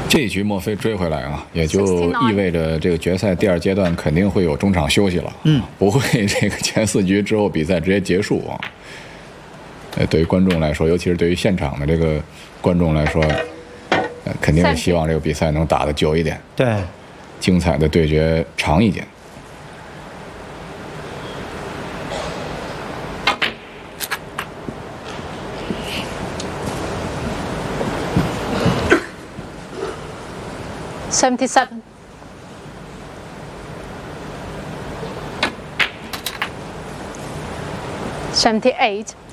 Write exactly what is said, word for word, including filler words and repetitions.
这一局莫非追回来啊，也就意味着这个决赛第二阶段肯定会有中场休息了。嗯，不会这个前四局之后比赛直接结束啊。呃，对于观众来说，尤其是对于现场的这个观众来说，呃，肯定是希望这个比赛能打得久一点， 对， 精彩的对决长一点。 seventy-seven. seventy-eight.